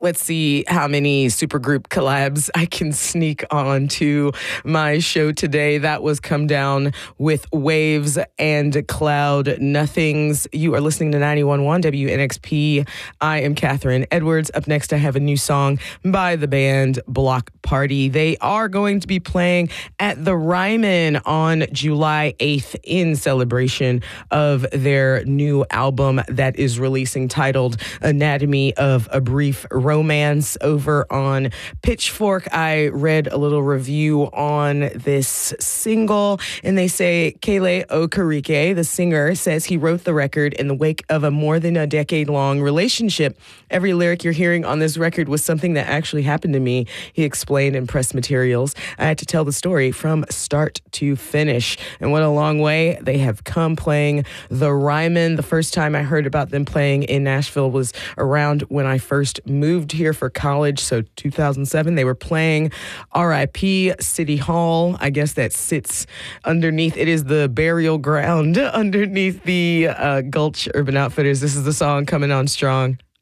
Let's see how many supergroup collabs I can sneak on to my show today. That was Come Down with Waves and Cloud Nothings. You are listening to 91.1 WNXP. I am Catherine Edwards. Up next, I have a new song by the band Block Party. They are going to be playing at the Ryman on July 8th in celebration of their new album that is releasing, titled Anatomy of a Brief Romance. Over on Pitchfork, I read a little review on this single, and they say Kele Okereke, the singer, says he wrote the record in the wake of a more than a decade-long relationship. Every lyric you're hearing on this record was something that actually happened to me, he explained in press materials. I had to tell the story from start to finish, and what a long way they have come playing the Ryman. The first time I heard about them playing in Nashville was around when I first moved here for college, so 2007. They were playing RIP City Hall. I guess that sits underneath, it is the burial ground underneath the Gulch Urban Outfitters. This is the song Coming On Strong.